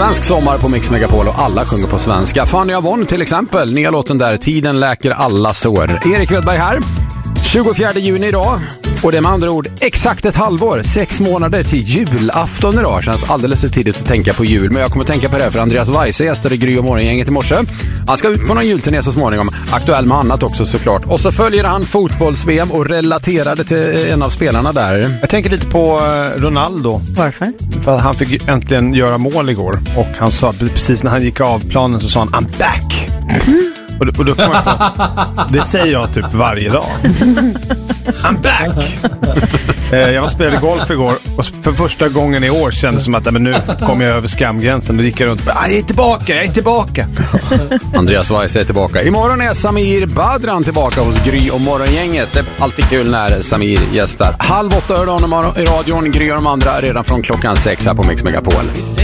Svensk sommar på Mix Megapol och alla sjunger på svenska. Fanny Avon till exempel, nya låten där, Tiden läker alla sår. Erik Wedberg här, 24 juni idag. Och det är med andra ord exakt ett halvår, 6 månader till julafton idag. Känns alldeles för tidigt att tänka på jul. Men jag kommer att tänka på det för Andreas Weise gästade Gry och morgongänget i morse. Han ska ut på någon julturné så småningom. Aktuell med annat också såklart. Och så följer han fotbolls-VM och relaterade till en av spelarna där. Jag tänker lite på Ronaldo. Varför? För att han fick äntligen göra mål igår. Och han sa, precis när han gick av planen så sa han I'm back! Och då kom jag på, det säger jag typ varje dag. I'm back! Jag var spelade golf igår och för första gången i år kändes det som att men nu kommer jag över skamgränsen. Då gick jag runt och bara, jag är tillbaka. Andreas Weise är tillbaka. Imorgon är Samir Badran tillbaka hos Gry och morgongänget. Det är alltid kul när Samir gästar. 7:30 hör du honom i radion. Gry och de andra redan från klockan 6 här på Mix Megapol.